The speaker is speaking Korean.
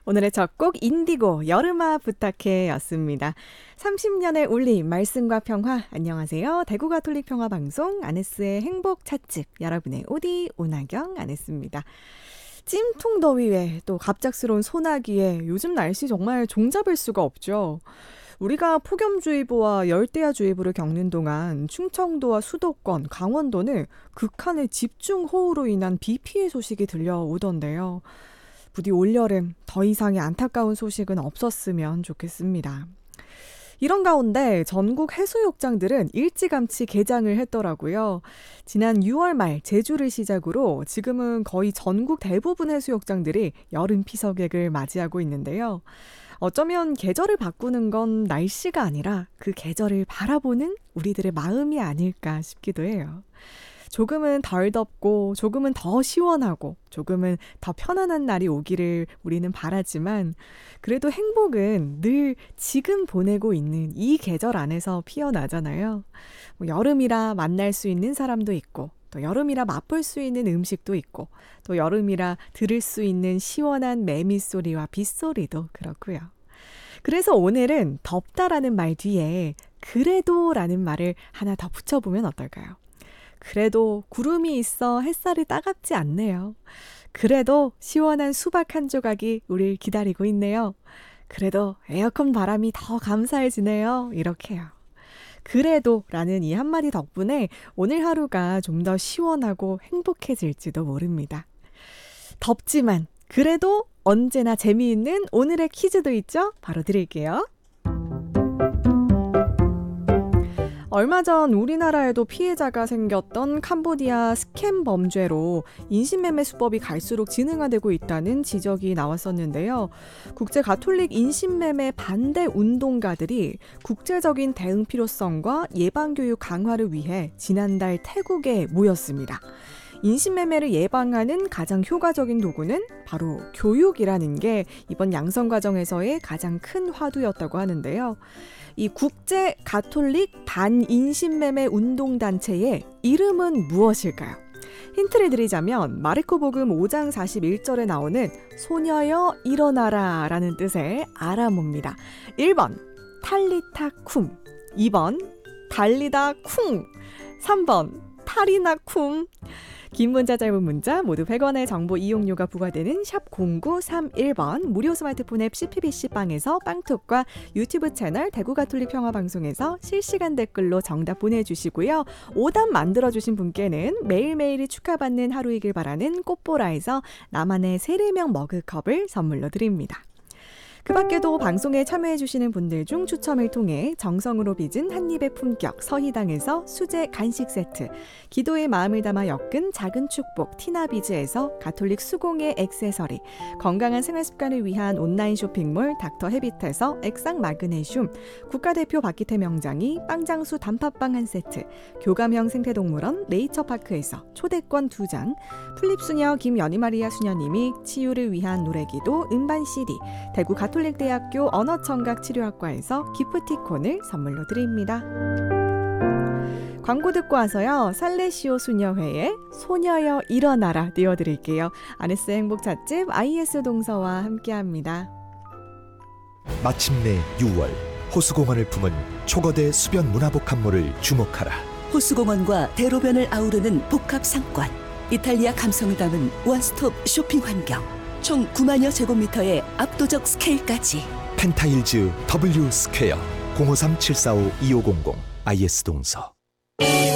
오늘의 첫 곡 인디고 여름아 부탁해 였습니다. 30년의 울림 말씀과 평화. 안녕하세요. 대구 가톨릭 평화방송 아네스의 행복 찻집 여러분의 오디 오나경 아네스입니다. 찜통 더위에 또 갑작스러운 소나기에 요즘 날씨 정말 종잡을 수가 없죠. 우리가 폭염주의보와 열대야주의보를 겪는 동안 충청도와 수도권, 강원도는 극한의 집중호우로 인한 비 피해 소식이 들려오던데요. 부디 올여름 더 이상의 안타까운 소식은 없었으면 좋겠습니다. 이런 가운데 전국 해수욕장들은 일찌감치 개장을 했더라고요. 지난 6월 말 제주를 시작으로 지금은 거의 전국 대부분 해수욕장들이 여름 피서객을 맞이하고 있는데요. 어쩌면 계절을 바꾸는 건 날씨가 아니라 그 계절을 바라보는 우리들의 마음이 아닐까 싶기도 해요. 조금은 덜 덥고 조금은 더 시원하고 조금은 더 편안한 날이 오기를 우리는 바라지만 그래도 행복은 늘 지금 보내고 있는 이 계절 안에서 피어나잖아요. 여름이라 만날 수 있는 사람도 있고 또 여름이라 맛볼 수 있는 음식도 있고 또 여름이라 들을 수 있는 시원한 매미소리와 빗소리도 그렇고요. 그래서 오늘은 덥다라는 말 뒤에 그래도라는 말을 하나 더 붙여보면 어떨까요? 그래도 구름이 있어 햇살이 따갑지 않네요. 그래도 시원한 수박 한 조각이 우릴 기다리고 있네요. 그래도 에어컨 바람이 더 감사해지네요. 이렇게요. 그래도 라는 이 한마디 덕분에 오늘 하루가 좀 더 시원하고 행복해질지도 모릅니다. 덥지만 그래도 언제나 재미있는 오늘의 퀴즈도 있죠? 바로 드릴게요. 얼마 전 우리나라에도 피해자가 생겼던 캄보디아 스캠 범죄로 인신매매 수법이 갈수록 진흥화되고 있다는 지적이 나왔었는데요. 국제 가톨릭 인신매매 반대 운동가들이 국제적인 대응 필요성과 예방교육 강화를 위해 지난달 태국에 모였습니다. 인신매매를 예방하는 가장 효과적인 도구는 바로 교육이라는 게 이번 양성 과정에서의 가장 큰 화두였다고 하는데요. 이 국제 가톨릭 반인신매매 운동단체의 이름은 무엇일까요? 힌트를 드리자면 마르코복음 5장 41절에 나오는 소녀여 일어나라 라는 뜻의 아람어입니다. 1번 탈리타 쿰, 2번 달리다 쿵, 3번 탈이나 쿵. 긴 문자 짧은 문자 모두 100원의 정보 이용료가 부과되는 샵 0931번 무료 스마트폰 앱 CPBC빵에서 빵톡과 유튜브 채널 대구 가톨릭 평화방송에서 실시간 댓글로 정답 보내주시고요. 오답 만들어주신 분께는 매일매일이 축하받는 하루이길 바라는 꽃보라에서 나만의 세례명 머그컵을 선물로 드립니다. 그 밖에도 방송에 참여해주시는 분들 중 추첨을 통해 정성으로 빚은 한입의 품격 서희당에서 수제 간식 세트, 기도의 마음을 담아 엮은 작은 축복 티나비즈에서 가톨릭 수공예 액세서리, 건강한 생활습관을 위한 온라인 쇼핑몰 닥터 헤빗에서 액상 마그네슘, 국가대표 박기태 명장이 빵장수 단팥빵 한 세트, 교감형 생태동물원 네이처파크에서 초대권 2장, 플립수녀 김연희마리아 수녀님이 치유를 위한 노래기도 음반 CD, 대구 가톨릭대학교 언어청각치료학과에서 기프티콘을 선물로 드립니다. 광고 듣고 와서요. 살레시오 수녀회의 소녀여 일어나라 띄워드릴게요. 아네스의 행복 찻집 IS 동서와 함께합니다. 마침내 6월 호수공원을 품은 초거대 수변 문화복합물을 주목하라. 호수공원과 대로변을 아우르는 복합상권, 이탈리아 감성을 담은 원스톱 쇼핑 환경, 총 9만여 제곱미터의 압도적 스케일까지. 펜타일즈 W 스퀘어 053-745-2500 IS 동서.